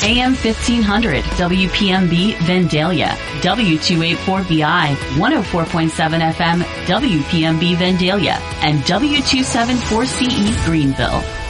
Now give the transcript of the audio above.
AM 1500 WPMB Vandalia, W284BI 104.7 FM WPMB Vandalia, and W274CE Greenville.